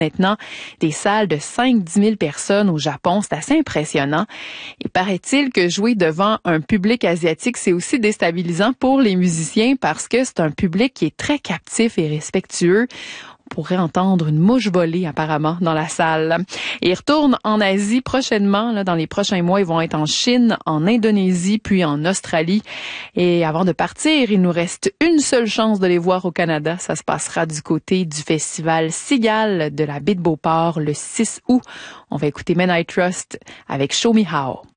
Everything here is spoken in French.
Maintenant, des salles de 5-10 000 personnes au Japon, c'est assez impressionnant. Et paraît-il que jouer devant un public asiatique, c'est aussi déstabilisant pour les musiciens parce que c'est un public qui est très captif et respectueux. On pourrait entendre une mouche voler apparemment dans la salle. Et ils retournent en Asie prochainement. Là, dans les prochains mois, ils vont être en Chine, en Indonésie, puis en Australie. Et avant de partir, il nous reste une seule chance de les voir au Canada. Ça se passera du côté du festival Cigale de la Baie de Beauport le 6 août. On va écouter Men I Trust avec Show Me How.